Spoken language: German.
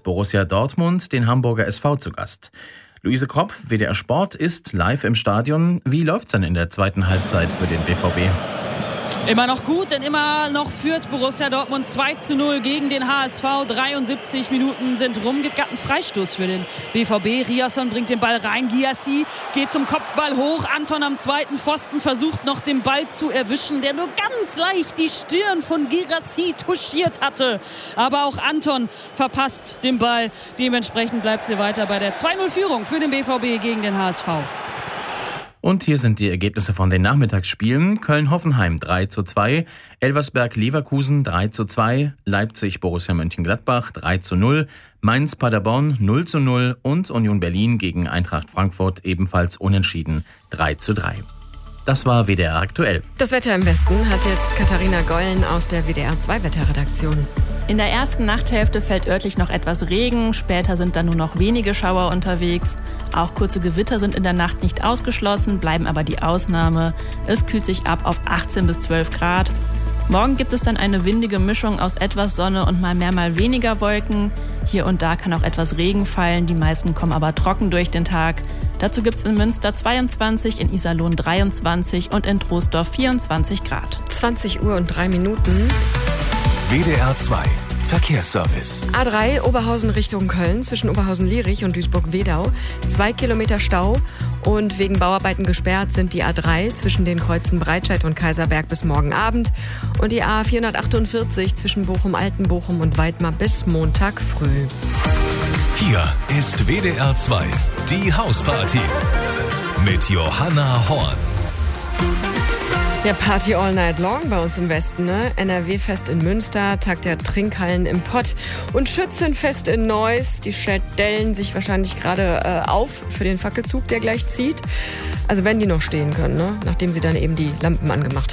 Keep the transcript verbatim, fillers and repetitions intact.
Borussia Dortmund den Hamburger S V zu Gast. Luise Kropf, W D R Sport, ist live im Stadion. Wie läuft's denn in der zweiten Halbzeit für den B V B? Immer noch gut, denn immer noch führt Borussia Dortmund zwei zu null gegen den H S V. dreiundsiebzig Minuten sind rum. Gibt gerade einen Freistoß für den B V B. Riasson bringt den Ball rein. Guirassy geht zum Kopfball hoch. Anton am zweiten Pfosten versucht noch den Ball zu erwischen, der nur ganz leicht die Stirn von Guirassy touchiert hatte. Aber auch Anton verpasst den Ball. Dementsprechend bleibt sie weiter bei der zwei null Führung für den B V B gegen den H S V. Und hier sind die Ergebnisse von den Nachmittagsspielen. Köln-Hoffenheim drei zu zwei, Elversberg-Leverkusen drei zu zwei, Leipzig-Borussia Mönchengladbach drei zu null, Mainz-Paderborn null zu null und Union Berlin gegen Eintracht Frankfurt ebenfalls unentschieden drei zu drei. Das war W D R aktuell. Das Wetter im Westen hat jetzt Katharina Gollen aus der W D R zwei Wetterredaktion. In der ersten Nachthälfte fällt örtlich noch etwas Regen, später sind dann nur noch wenige Schauer unterwegs. Auch kurze Gewitter sind in der Nacht nicht ausgeschlossen, bleiben aber die Ausnahme. Es kühlt sich ab auf achtzehn bis zwölf Grad. Morgen gibt es dann eine windige Mischung aus etwas Sonne und mal mehr, mal weniger Wolken. Hier und da kann auch etwas Regen fallen, die meisten kommen aber trocken durch den Tag. Dazu gibt es in Münster zweiundzwanzig, in Iserlohn dreiundzwanzig und in Troisdorf vierundzwanzig Grad. zwanzig Uhr und drei Minuten. W D R zwei Verkehrsservice. A drei Oberhausen Richtung Köln zwischen Oberhausen-Lierich und Duisburg-Wedau. Zwei Kilometer Stau und wegen Bauarbeiten gesperrt sind die A drei zwischen den Kreuzen Breitscheid und Kaiserberg bis morgen Abend und die A vierhundertachtundvierzig zwischen Bochum-Altenbochum und Weidmar bis Montag früh. Hier ist W D R zwei, die Hausparty mit Johanna Horn. Ja, Party all night long bei uns im Westen, ne? N R W-Fest in Münster, Tag der Trinkhallen im Pott und Schützenfest in Neuss. Die stellen sich wahrscheinlich gerade äh, auf für den Fackelzug, der gleich zieht. Also wenn die noch stehen können, ne? Nachdem sie dann eben die Lampen angemacht haben.